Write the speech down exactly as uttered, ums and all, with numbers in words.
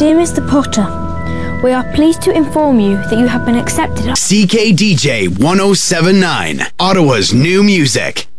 Dear Mister Potter, we are pleased to inform you that you have been accepted. C K D J one oh seven point nine, Ottawa's new music.